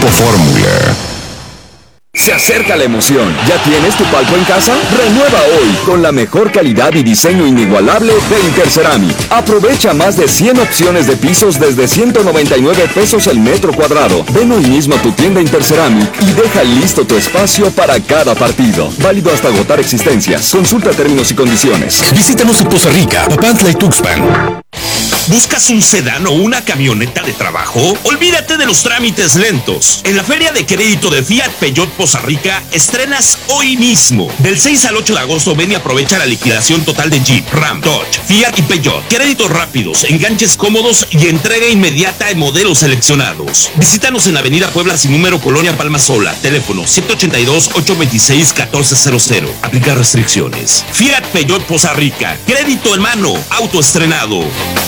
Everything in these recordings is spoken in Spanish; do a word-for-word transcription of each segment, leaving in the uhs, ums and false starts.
Fórmula. Se acerca la emoción. ¿Ya tienes tu palco en casa? Renueva hoy con la mejor calidad y diseño inigualable de Interceramic. Aprovecha más de cien opciones de pisos desde ciento noventa y nueve pesos el metro cuadrado. Ven hoy mismo a tu tienda Interceramic y deja listo tu espacio para cada partido. Válido hasta agotar existencias. Consulta términos y condiciones. Visítanos en Poza Rica, Papantla y Tuxpan. ¿Buscas un sedán o una camioneta de trabajo? Olvídate de los trámites lentos. En la Feria de Crédito de Fiat Peugeot Poza Rica estrenas hoy mismo. Del seis al ocho de agosto ven y aprovecha la liquidación total de Jeep, Ram, Dodge, Fiat y Peugeot. Créditos rápidos, enganches cómodos y entrega inmediata en modelos seleccionados. Visítanos en Avenida Puebla sin número, Colonia Palma Sola. Teléfono siete ocho dos, ocho dos seis, uno cuatro cero cero. Aplica restricciones. Fiat Peugeot Poza Rica. Crédito en mano. Auto estrenado.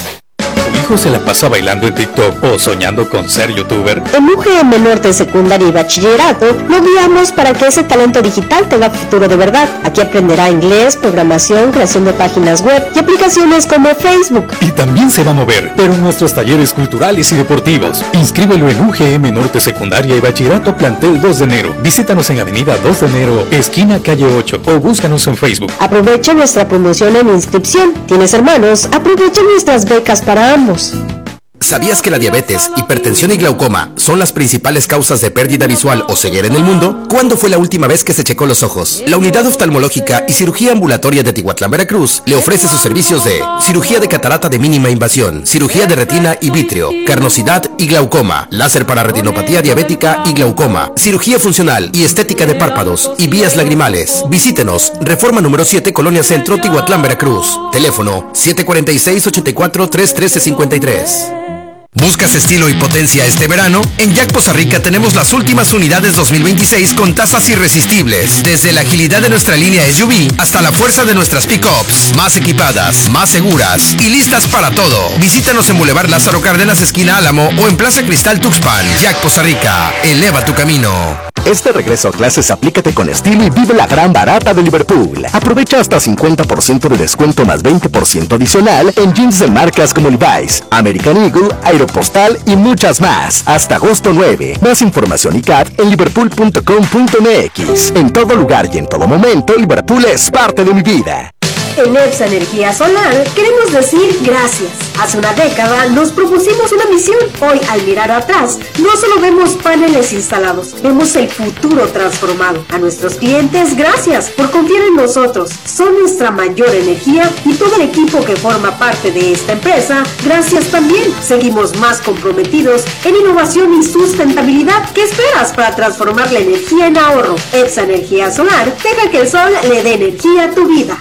¿Tu hijo se la pasa bailando en TikTok o soñando con ser youtuber? En U G M Norte Secundaria y Bachillerato lo guiamos para que ese talento digital tenga futuro de verdad. Aquí aprenderá inglés, programación, creación de páginas web y aplicaciones como Facebook. Y también se va a mover, pero en nuestros talleres culturales y deportivos. Inscríbelo en U G M Norte Secundaria y Bachillerato Plantel dos de enero. Visítanos en Avenida dos de enero, esquina calle ocho, o búscanos en Facebook. Aprovecha nuestra promoción en inscripción. ¿Tienes hermanos? Aprovecha nuestras becas para ambos. ¿Sabías que la diabetes, hipertensión y glaucoma son las principales causas de pérdida visual o ceguera en el mundo? ¿Cuándo fue la última vez que se checó los ojos? La Unidad Oftalmológica y Cirugía Ambulatoria de Tihuatlán, Veracruz, le ofrece sus servicios de cirugía de catarata de mínima invasión, cirugía de retina y vítreo, carnosidad y glaucoma, láser para retinopatía diabética y glaucoma, cirugía funcional y estética de párpados y vías lagrimales. Visítenos, Reforma número siete, Colonia Centro, Tihuatlán, Veracruz. Teléfono siete cuatro seis, ocho cuatro, tres uno tres cinco tres. ¿Buscas estilo y potencia este verano? En Jack Poza Rica tenemos las últimas unidades dos mil veintiséis con tasas irresistibles. Desde la agilidad de nuestra línea S U V hasta la fuerza de nuestras pick-ups. Más equipadas, más seguras y listas para todo. Visítanos en Boulevard Lázaro Cárdenas, esquina Álamo, o en Plaza Cristal Tuxpan. Jack Poza Rica, eleva tu camino. Este regreso a clases aplícate con estilo y vive la gran barata de Liverpool. Aprovecha hasta cincuenta por ciento de descuento más veinte por ciento adicional en jeans de marcas como Levi's, American Eagle, Aeropostal y muchas más. Hasta agosto nueve. Más información y C A T en liverpool punto com punto m x. En todo lugar y en todo momento, Liverpool es parte de mi vida. En EPSA Energía Solar queremos decir gracias. Hace una década nos propusimos una misión. Hoy, al mirar atrás, no solo vemos paneles instalados, vemos el futuro transformado. A nuestros clientes, gracias por confiar en nosotros. Son nuestra mayor energía y todo el equipo que forma parte de esta empresa, gracias también. Seguimos más comprometidos en innovación y sustentabilidad. ¿Qué esperas para transformar la energía en ahorro? EPSA Energía Solar, deja que el sol le dé energía a tu vida.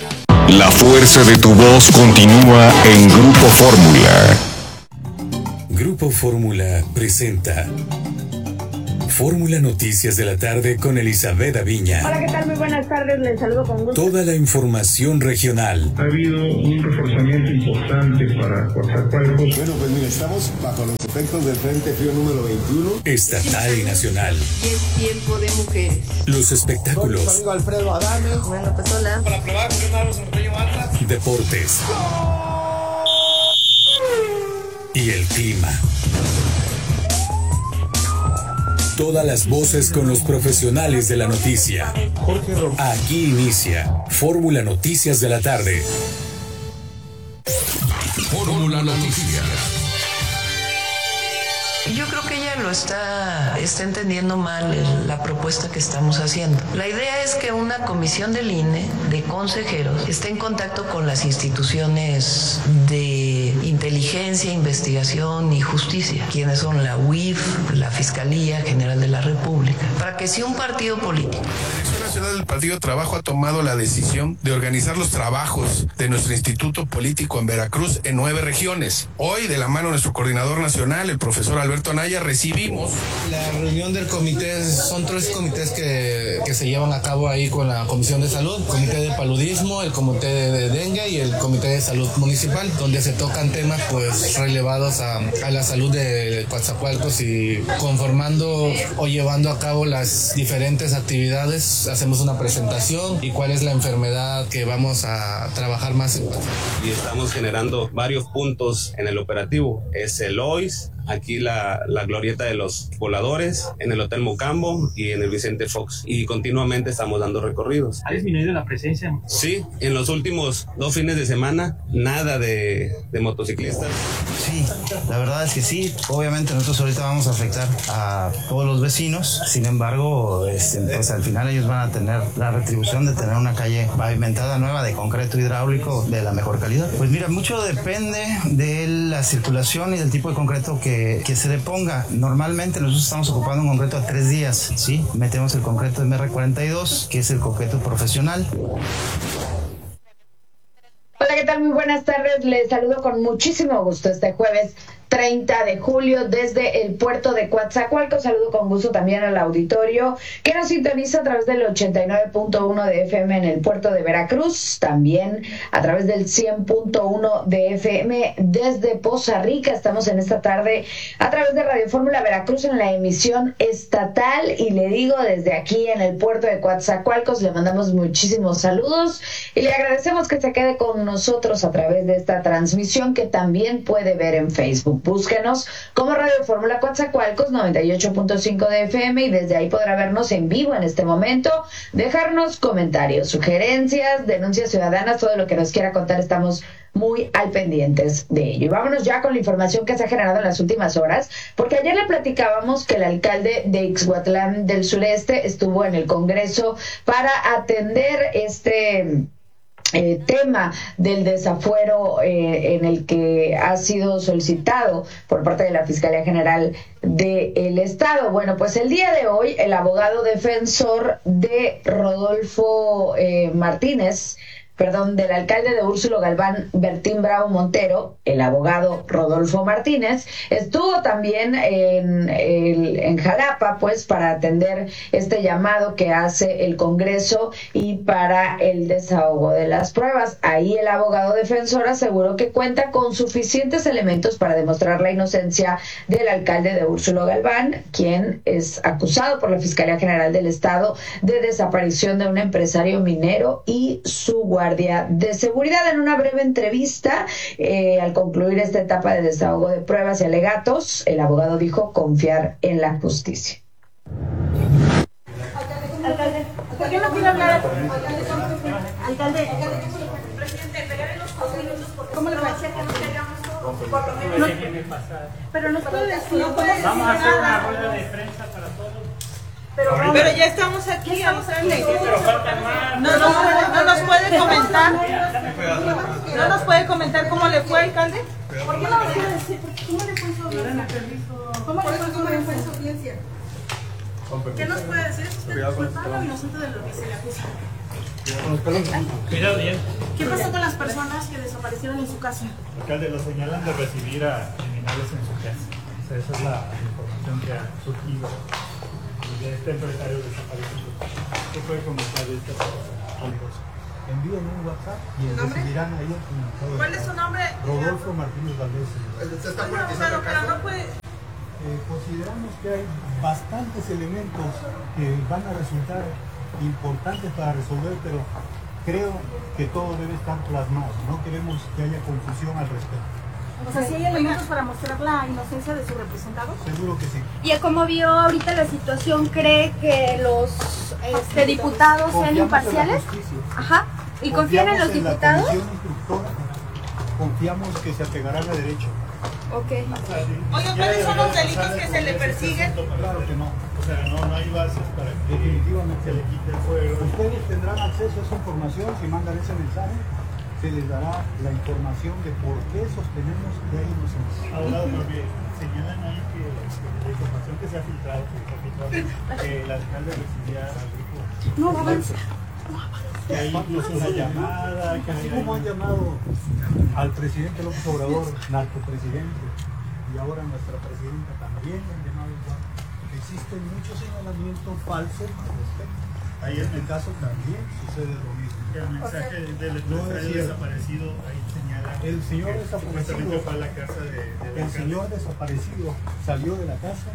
La fuerza de tu voz continúa en Grupo Fórmula. Grupo Fórmula presenta Fórmula Noticias de la Tarde con Elizabeth Aviña. Hola, ¿qué tal? Muy buenas tardes, les saludo con gusto. Toda la información regional. Ha habido un reforzamiento importante para Coatzacoalcos. Bueno, pues mira, estamos bajo los efectos del Frente Frío número veintiuno. Estatal y nacional. Y es tiempo de mujeres. Los espectáculos. Con mi amigo Alfredo Adame. Bueno, pues hola. Para probar por qué estamos en Río Atlas. Deportes. Y el clima. Todas las voces con los profesionales de la noticia. Jorge Román. Aquí inicia Fórmula Noticias de la Tarde. Fórmula Noticias. Yo creo que ella lo está, está entendiendo mal el, la propuesta que estamos haciendo. La idea es que una comisión del I N E, de consejeros, esté en contacto con las instituciones de inteligencia, investigación y justicia, quienes son la U I F, la Fiscalía General de la República, para que si un partido político... La Dirección Nacional del Partido Trabajo ha tomado la decisión de organizar los trabajos de nuestro instituto político en Veracruz en nueve regiones. Hoy, de la mano de nuestro coordinador nacional, el profesor Alberto Anaya, recibimos la reunión del comité. Son tres comités que, que se llevan a cabo ahí con la Comisión de Salud: el comité de paludismo, el comité de dengue y el comité de salud municipal, donde se tocan temas pues relevados a, a la salud de Coatzacoalcos, y conformando o llevando a cabo las diferentes actividades hacemos una presentación y cuál es la enfermedad que vamos a trabajar más en Coatzacoalcos. Y estamos generando varios puntos en el operativo. Es el O I S, aquí la, la glorieta de los voladores, en el Hotel Mocambo y en el Vicente Fox. Y continuamente estamos dando recorridos. ¿Ha disminuido la presencia? Sí, en los últimos dos fines de semana, nada de, de motociclistas. Sí, la verdad es que sí. Obviamente nosotros ahorita vamos a afectar a todos los vecinos. Sin embargo, este, pues al final ellos van a tener la retribución de tener una calle pavimentada nueva de concreto hidráulico de la mejor calidad. Pues mira, mucho depende de la circulación y del tipo de concreto que, que se le ponga. Normalmente nosotros estamos ocupando un concreto a tres días, ¿sí? Metemos el concreto M R cuarenta y dos, que es el concreto profesional. Hola, ¿qué tal? Muy buenas tardes. Les saludo con muchísimo gusto este jueves treinta de julio desde el puerto de Coatzacoalcos. Saludo con gusto también al auditorio que nos sintoniza a través del ochenta y nueve punto uno de F M en el puerto de Veracruz, también a través del cien punto uno de F M desde Poza Rica. Estamos en esta tarde a través de Radio Fórmula Veracruz en la emisión estatal, y le digo desde aquí en el puerto de Coatzacoalcos le mandamos muchísimos saludos y le agradecemos que se quede con nosotros a través de esta transmisión que también puede ver en Facebook. Búsquenos como Radio Fórmula Coatzacoalcos noventa y ocho punto cinco de F M y desde ahí podrá vernos en vivo en este momento, dejarnos comentarios, sugerencias, denuncias ciudadanas, todo lo que nos quiera contar. Estamos muy al pendientes de ello. Y vámonos ya con la información que se ha generado en las últimas horas, porque ayer le platicábamos que el alcalde de Ixhuatlán del Sureste estuvo en el Congreso para atender este Eh, tema del desafuero eh, en el que ha sido solicitado por parte de la Fiscalía General del Estado. Bueno, pues el día de hoy el abogado defensor de Rodolfo eh, Martínez, perdón, del alcalde de Úrsulo Galván, Bertín Bravo Montero, el abogado Rodolfo Martínez, estuvo también en, el, en Jalapa, pues, para atender este llamado que hace el Congreso y para el desahogo de las pruebas. Ahí el abogado defensor aseguró que cuenta con suficientes elementos para demostrar la inocencia del alcalde de Úrsulo Galván, quien es acusado por la Fiscalía General del Estado de desaparición de un empresario minero y su guardia de seguridad. En una breve entrevista, eh, al concluir esta etapa de desahogo de pruebas y alegatos, el abogado dijo confiar en la justicia. Alcalde, ¿por qué no quiere hablar? Alcalde, presidente, regale los dos minutos porque ¿cómo le va a hacer que no tengamos todo? Por lo menos. Pero nos puede decir. Vamos a hacer una rueda de prensa para todos. Pero, pero ya estamos aquí, alcalde. No, no, no nos puede comentar. No nos puede comentar cómo le fue, alcalde. ¿Por qué no nos quiere decir? ¿Cómo le fue en su audiencia? ¿Cómo le fue en su audiencia? ¿Qué nos puede decir? ¿Usted es culpable o inocente de lo que se le acusa? Cuidado bien. ¿Qué pasó con las personas que desaparecieron en su casa? Alcalde, lo señalan de recibir a criminales en su casa. O sea, esa es la información que ha surgido de este empresario desaparecido. ¿Qué puede comentar de esta cosa? Envíen un WhatsApp y recibirán ahí el comunicado. ¿Cuál es su nombre? Rodolfo Martínez Valdés. Pero, pero no puede... Eh, consideramos que hay bastantes elementos que van a resultar importantes para resolver, pero creo que todo debe estar plasmado. No queremos que haya confusión al respecto. O sea, ¿sí hay elementos para mostrar la inocencia de su representado? Seguro que sí. ¿Y cómo vio ahorita la situación? ¿Cree que los este, diputados sean imparciales? Ajá. ¿Y confían en los en diputados? La comisión instructora, confiamos que se apegarán a derecho. Ok. Oye, ¿cuáles son los delitos que se le persiguen? Claro que no. O sea, no, no hay bases para que definitivamente se le quite el fuego. Ustedes tendrán acceso a esa información si mandan ese mensaje. Se les dará la información de por qué sostenemos que hay inocencia. Abogado, porque señalan ahí que la información que se ha filtrado, que se ha filtrado, que el alcalde recibía al grupo. No, avanza. Que hay incluso una llamada. Que así como han llamado al presidente López Obrador, narcopresidente, y ahora nuestra presidenta también han llamado igual. Existen muchos señalamientos falsos al respecto. Ahí en el caso también sucede lo mismo. El mensaje del empresario desaparecido, ahí señala. El señor que desaparecido fue a la casa de, de el señor desaparecido salió de la casa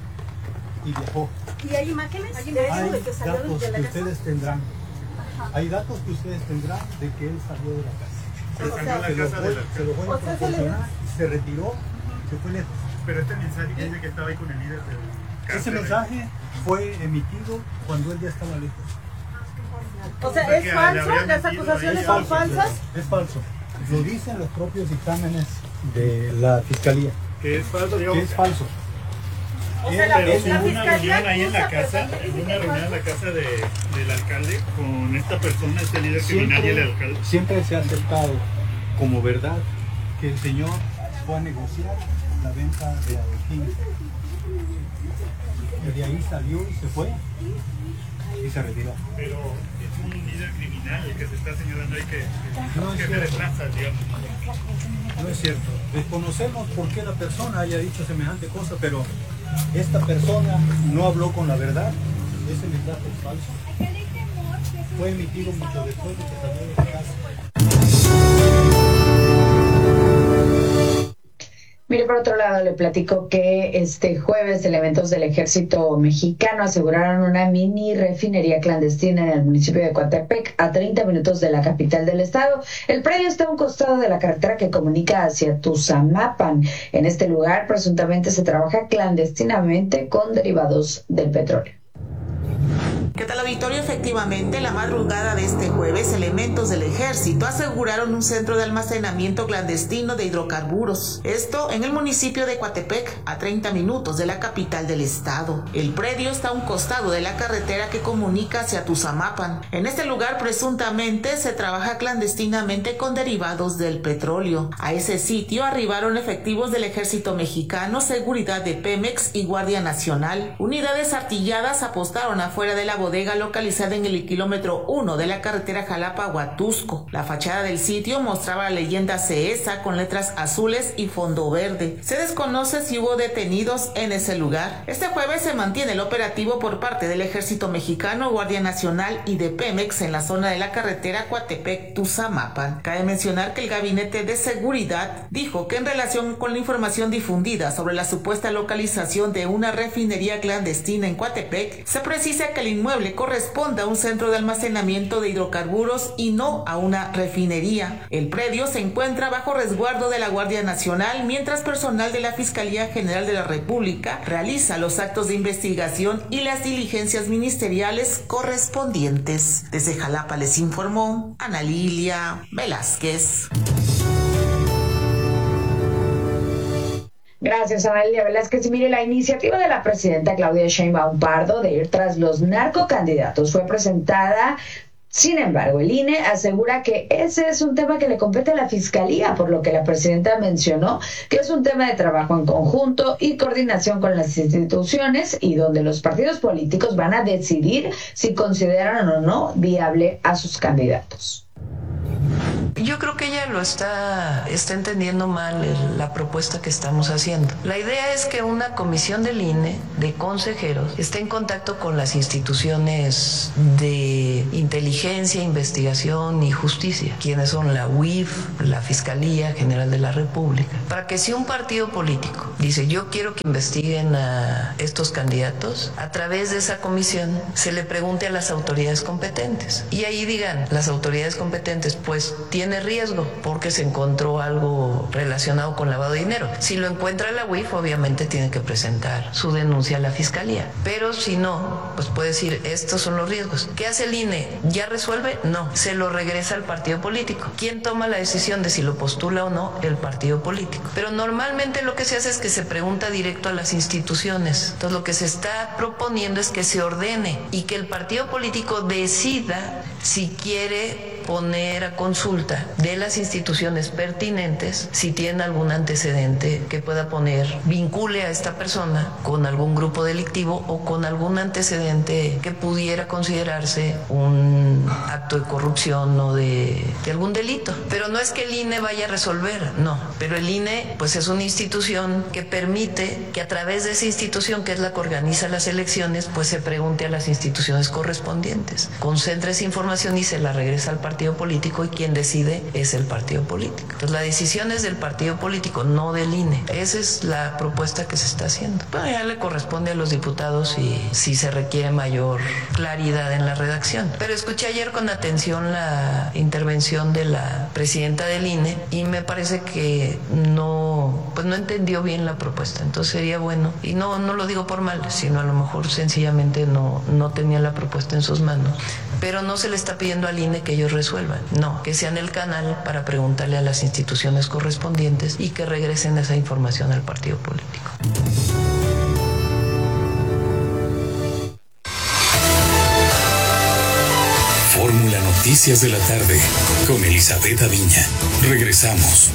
y viajó. ¿Y hay imágenes? ¿Hay, hay de que salió datos de la que casa? ustedes tendrán. Ajá. Hay datos que ustedes tendrán de que él salió de la casa. Se, o sea, se, lo, fue, se lo voy a proporcionar, se retiró, uh-huh. se fue lejos. Pero este mensaje que dice que estaba ahí con el líder del cártel. Ese mensaje fue emitido cuando él ya estaba lejos. O sea, ¿es falso? ¿Las acusaciones son falsas? Es falso. Lo dicen los propios dictámenes de la fiscalía. Que es falso, digo. Que es falso. O sea, la, Pero la hubo una fiscalía reunión ahí en la acusa, casa, pero hubo una reunión en la casa de, del alcalde con esta persona, este líder criminal y el alcalde. Siempre se ha aceptado como verdad que el señor fue a negociar la venta de adoquines. Y de ahí salió y se fue y se retiró. Pero es un líder criminal el que se está señalando ahí que, que no es jefe de plaza, digamos. No es cierto. Desconocemos por qué la persona haya dicho semejante cosa, pero esta persona no habló con la verdad. Ese mensaje es falso. Fue emitido mucho después de que salió de la casa. Mire, por otro lado, le platico que este jueves elementos del ejército mexicano aseguraron una mini refinería clandestina en el municipio de Coatepec, a treinta minutos de la capital del estado. El predio está a un costado de la carretera que comunica hacia Tuzamapan. En este lugar, presuntamente, se trabaja clandestinamente con derivados del petróleo. ¿Qué tal, auditorio? Efectivamente, la madrugada de este jueves, elementos del ejército aseguraron un centro de almacenamiento clandestino de hidrocarburos. Esto en el municipio de Coatepec, a treinta minutos de la capital del estado. El predio está a un costado de la carretera que comunica hacia Tuzamapan. En este lugar, presuntamente, se trabaja clandestinamente con derivados del petróleo. A ese sitio arribaron efectivos del ejército mexicano, seguridad de Pemex y Guardia Nacional. Unidades artilladas apostaron afuera de la bodega localizada en el kilómetro uno de la carretera Jalapa-Huatusco. La fachada del sitio mostraba la leyenda CESA con letras azules y fondo verde. Se desconoce si hubo detenidos en ese lugar. Este jueves se mantiene el operativo por parte del Ejército Mexicano, Guardia Nacional y de Pemex en la zona de la carretera Coatepec-Tuzamapan. Cabe mencionar que el Gabinete de Seguridad dijo que en relación con la información difundida sobre la supuesta localización de una refinería clandestina en Coatepec, se precisa que el inmueble corresponde a un centro de almacenamiento de hidrocarburos y no a una refinería. El predio se encuentra bajo resguardo de la Guardia Nacional, mientras personal de la Fiscalía General de la República realiza los actos de investigación y las diligencias ministeriales correspondientes. Desde Jalapa les informó Ana Lilia Velázquez. Gracias, Analia Velázquez. Y mire, la iniciativa de la presidenta Claudia Sheinbaum Pardo de ir tras los narcocandidatos fue presentada. Sin embargo, el I N E asegura que ese es un tema que le compete a la Fiscalía, por lo que la presidenta mencionó que es un tema de trabajo en conjunto y coordinación con las instituciones y donde los partidos políticos van a decidir si consideran o no viable a sus candidatos. Yo creo que ella lo está, está entendiendo mal el, la propuesta que estamos haciendo. La idea es que una comisión del I N E, de consejeros, esté en contacto con las instituciones de inteligencia, investigación y justicia, quienes son la U I F, la Fiscalía General de la República, para que si un partido político dice yo quiero que investiguen a estos candidatos, a través de esa comisión se le pregunte a las autoridades competentes y ahí digan las autoridades competentes, pues tiene riesgo porque se encontró algo relacionado con lavado de dinero. Si lo encuentra la U I F, obviamente tiene que presentar su denuncia a la Fiscalía, pero si no, pues puede decir estos son los riesgos. ¿Qué hace el I N E? ¿Ya resuelve? No, se lo regresa al partido político. ¿Quién toma la decisión de si lo postula o no? El partido político. Pero normalmente lo que se hace es que se pregunta directo a las instituciones. Entonces lo que se está proponiendo es que se ordene y que el partido político decida si quiere poner a consulta de las instituciones pertinentes si tiene algún antecedente que pueda poner, vincule a esta persona con algún grupo delictivo o con algún antecedente que pudiera considerarse un acto de corrupción o de, de algún delito. Pero no es que el I N E vaya a resolver, no. Pero el I N E pues es una institución que permite que a través de esa institución, que es la que organiza las elecciones, pues se pregunte a las instituciones correspondientes, concentre esa información y se la regresa al partido partido político y quien decide es el partido político. Entonces la decisión es del partido político, no del I N E. Esa es la propuesta que se está haciendo. Bueno, ya le corresponde a los diputados si, si se requiere mayor claridad en la redacción. Pero escuché ayer con atención la intervención de la presidenta del I N E y me parece que no, pues no entendió bien la propuesta. Entonces sería bueno, y no, no lo digo por mal, sino a lo mejor sencillamente no, no tenía la propuesta en sus manos. Pero no se le está pidiendo al I N E que ellos resuelvan, no, que sean el canal para preguntarle a las instituciones correspondientes y que regresen esa información al partido político. Fórmula Noticias de la tarde con Elizabeth Aviña. Regresamos.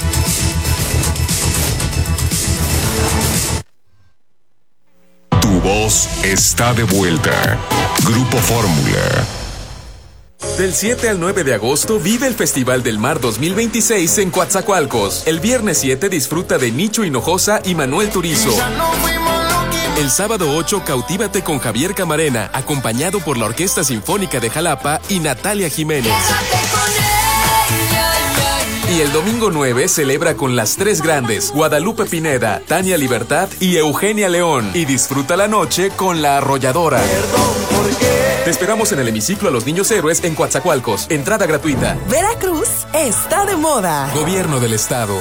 Tu voz está de vuelta. Grupo Fórmula. Del siete al nueve de agosto vive el Festival del Mar dos mil veintiséis en Coatzacoalcos. El viernes siete disfruta de Nicho Hinojosa y Manuel Turizo. El sábado ocho cautívate con Javier Camarena, acompañado por la Orquesta Sinfónica de Jalapa y Natalia Jiménez. Y el domingo nueve celebra con las tres grandes, Guadalupe Pineda, Tania Libertad y Eugenia León. Y disfruta la noche con La Arrolladora. Te esperamos en el hemiciclo a los Niños Héroes en Coatzacoalcos. Entrada gratuita. Veracruz está de moda. Gobierno del Estado.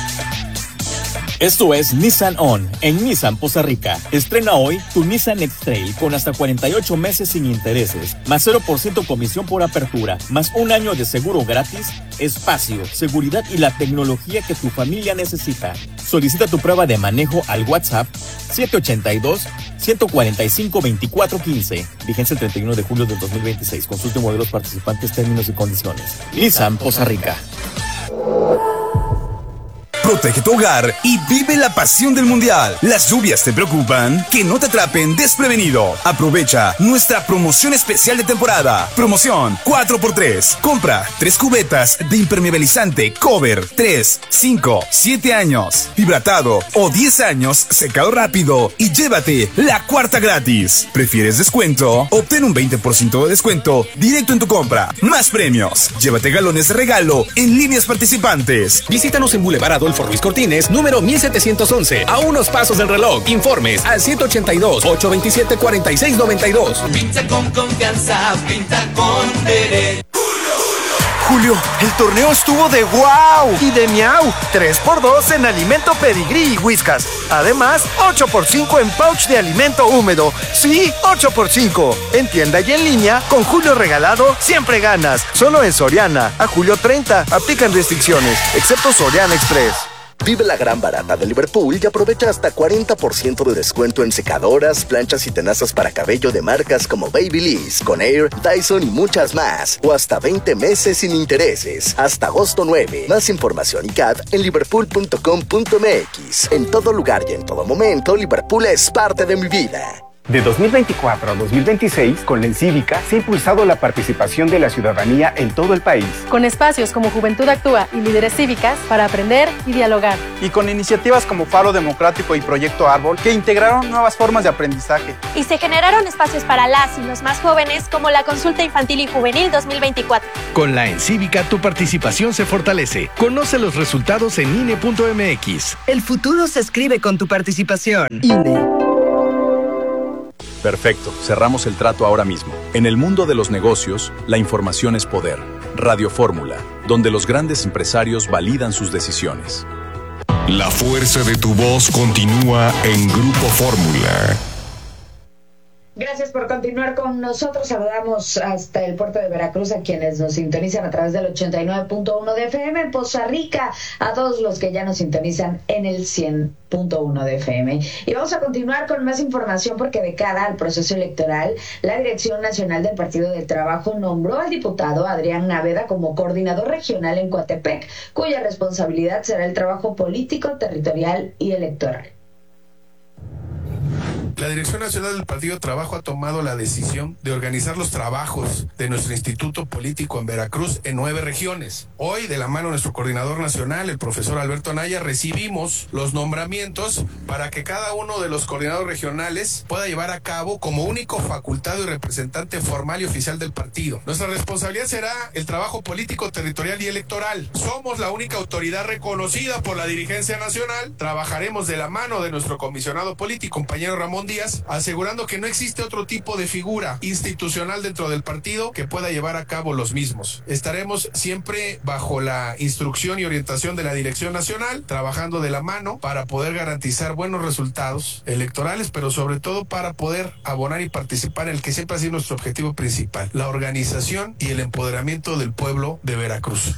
Esto es Nissan On, en Nissan Poza Rica. Estrena hoy tu Nissan X-Trail con hasta cuarenta y ocho meses sin intereses, más cero por ciento comisión por apertura, más un año de seguro gratis, espacio, seguridad y la tecnología que tu familia necesita. Solicita tu prueba de manejo al WhatsApp siete ocho dos, uno cuatro cinco, dos cuatro uno cinco. Vigencia el treinta y uno de julio del dos mil veintiséis. Consulte modelos participantes, términos y condiciones. Nissan Poza Rica. Protege tu hogar y vive la pasión del mundial. ¿Las lluvias te preocupan? Que no te atrapen desprevenido. Aprovecha nuestra promoción especial de temporada. Promoción cuatro por tres. Compra tres cubetas de impermeabilizante Cover tres, cinco, siete años, hidratado o diez años, secado rápido y llévate la cuarta gratis. ¿Prefieres descuento? Obtén un veinte por ciento de descuento directo en tu compra. Más premios. Llévate galones de regalo en líneas participantes. Visítanos en Boulevard Adolfo Ruiz Cortines, número mil setecientos once, a unos pasos del reloj. Informes al ciento ochenta y dos, ochocientos veintisiete, cuarenta y seis noventa y dos. Pinta con confianza, pinta con derecho. Julio, el torneo estuvo de wow y de miau. tres por dos en alimento Pedigrí y Whiskas. Además, ocho por cinco en pouch de alimento húmedo. Sí, ocho por cinco. En tienda y en línea, con Julio regalado, siempre ganas. Solo en Soriana. A julio treinta. Aplican restricciones, excepto Soriana Express. Vive la gran barata de Liverpool y aprovecha hasta cuarenta por ciento de descuento en secadoras, planchas y tenazas para cabello de marcas como Babyliss, Conair, Dyson y muchas más. O hasta veinte meses sin intereses. Hasta agosto nueve. Más información y C A D en liverpool punto com punto m x. En todo lugar y en todo momento, Liverpool es parte de mi vida. De dos mil veinticuatro a dos mil veintiséis, con la Encívica se ha impulsado la participación de la ciudadanía en todo el país. Con espacios como Juventud Actúa y Líderes Cívicas para aprender y dialogar. Y con iniciativas como Faro Democrático y Proyecto Árbol, que integraron nuevas formas de aprendizaje. Y se generaron espacios para las y los más jóvenes, como la Consulta Infantil y Juvenil dos mil veinticuatro. Con la Encívica tu participación se fortalece. Conoce los resultados en I N E punto m x. El futuro se escribe con tu participación. I N E. Perfecto, cerramos el trato ahora mismo. En el mundo de los negocios, la información es poder. Radio Fórmula, donde los grandes empresarios validan sus decisiones. La fuerza de tu voz continúa en Grupo Fórmula. Gracias por continuar con nosotros. Saludamos hasta el puerto de Veracruz a quienes nos sintonizan a través del ochenta y nueve punto uno de F M, en Poza Rica, a todos los que ya nos sintonizan en el cien punto uno de F M. Y vamos a continuar con más información porque de cara al proceso electoral, la Dirección Nacional del Partido del Trabajo nombró al diputado Adrián Naveda como coordinador regional en Coatepec, cuya responsabilidad será el trabajo político, territorial y electoral. La Dirección Nacional del Partido de Trabajo ha tomado la decisión de organizar los trabajos de nuestro instituto político en Veracruz en nueve regiones. Hoy, de la mano de nuestro coordinador nacional, el profesor Alberto Anaya, recibimos los nombramientos para que cada uno de los coordinadores regionales pueda llevar a cabo como único facultado y representante formal y oficial del partido. Nuestra responsabilidad será el trabajo político, territorial y electoral. Somos la única autoridad reconocida por la dirigencia nacional. Trabajaremos de la mano de nuestro comisionado político, compañero Ramón Díaz, asegurando que no existe otro tipo de figura institucional dentro del partido que pueda llevar a cabo los mismos. Estaremos siempre bajo la instrucción y orientación de la Dirección Nacional, trabajando de la mano para poder garantizar buenos resultados electorales, pero sobre todo para poder abonar y participar en el que siempre ha sido nuestro objetivo principal, la organización y el empoderamiento del pueblo de Veracruz.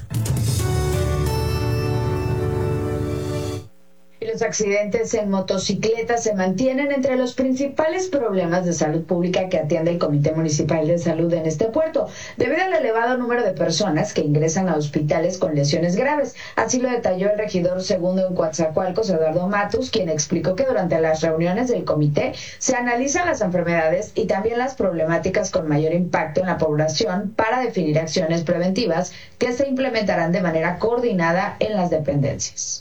Los accidentes en motocicletas se mantienen entre los principales problemas de salud pública que atiende el Comité Municipal de Salud en este puerto, debido al elevado número de personas que ingresan a hospitales con lesiones graves. Así lo detalló el regidor segundo en Coatzacoalcos, Eduardo Matus, quien explicó que durante las reuniones del comité se analizan las enfermedades y también las problemáticas con mayor impacto en la población para definir acciones preventivas que se implementarán de manera coordinada en las dependencias.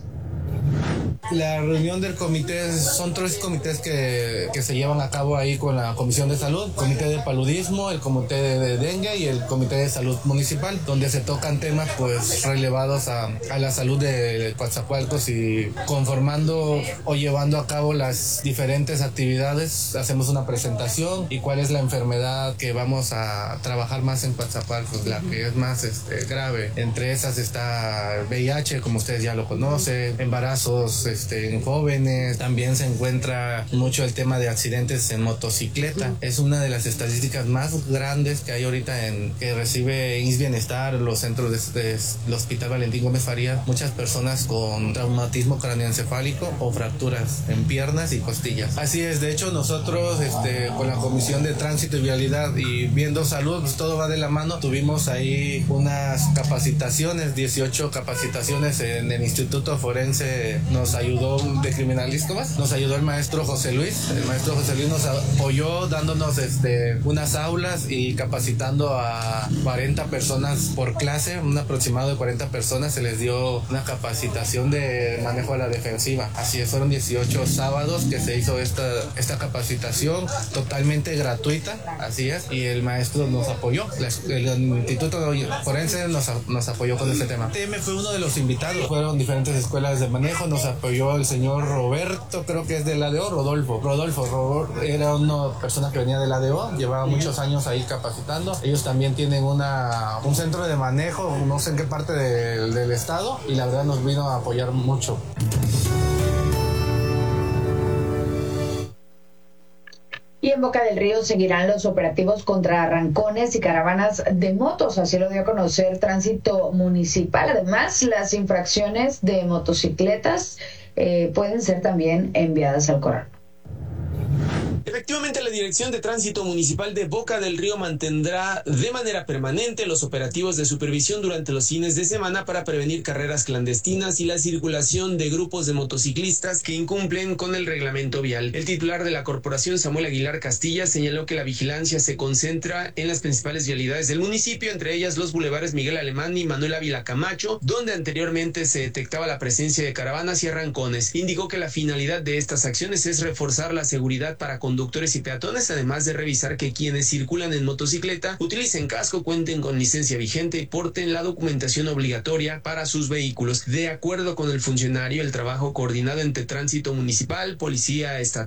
La reunión del comité, son tres comités que, que se llevan a cabo ahí con la Comisión de Salud, comité de paludismo, el comité de dengue y el comité de salud municipal, donde se tocan temas pues relevados a, a la salud de Coatzacoalcos, y conformando o llevando a cabo las diferentes actividades, hacemos una presentación y cuál es la enfermedad que vamos a trabajar más en Coatzacoalcos, la que es más este, grave. Entre esas está el V I H, como ustedes ya lo conocen, embarazos Este, en jóvenes. También se encuentra mucho el tema de accidentes en motocicleta. Es una de las estadísticas más grandes que hay ahorita en que recibe I M S S Bienestar, los centros de, de, del Hospital Valentín Gómez Farías, muchas personas con traumatismo craneoencefálico o fracturas en piernas y costillas. Así es, de hecho nosotros este, con la Comisión de Tránsito y Vialidad y viendo salud, pues todo va de la mano. Tuvimos ahí unas capacitaciones, dieciocho capacitaciones en el Instituto Forense. Nos ayudó de criminalistas, nos ayudó el maestro José Luis. El maestro José Luis nos apoyó dándonos este, unas aulas y capacitando a cuarenta personas por clase, un aproximado de cuarenta personas se les dio una capacitación de manejo a la defensiva. Así es, fueron dieciocho sábados que se hizo esta, esta capacitación totalmente gratuita, así es, y el maestro nos apoyó, el, el Instituto Forense nos, nos apoyó con este tema. T M fue uno de los invitados, fueron diferentes escuelas de manejo, nos apoyó el señor Roberto, creo que es del A D O, Rodolfo. Rodolfo, Rodolfo era una persona que venía del A D O, llevaba muchos años ahí capacitando. Ellos también tienen una, un centro de manejo, no sé en qué parte de, del estado, y la verdad nos vino a apoyar mucho. Y en Boca del Río seguirán los operativos contra arrancones y caravanas de motos, así lo dio a conocer Tránsito Municipal. Además, las infracciones de motocicletas eh, pueden ser también enviadas al correo. Efectivamente, la Dirección de Tránsito Municipal de Boca del Río mantendrá de manera permanente los operativos de supervisión durante los fines de semana para prevenir carreras clandestinas y la circulación de grupos de motociclistas que incumplen con el reglamento vial. El titular de la corporación, Samuel Aguilar Castilla, señaló que la vigilancia se concentra en las principales vialidades del municipio, entre ellas los bulevares Miguel Alemán y Manuel Ávila Camacho, donde anteriormente se detectaba la presencia de caravanas y arrancones. Indicó que la finalidad de estas acciones es reforzar la seguridad para conductores y peatones, además de revisar que quienes circulan en motocicleta utilicen casco, cuenten con licencia vigente y porten la documentación obligatoria para sus vehículos. De acuerdo con el funcionario, el trabajo coordinado entre Tránsito Municipal, Policía Estatal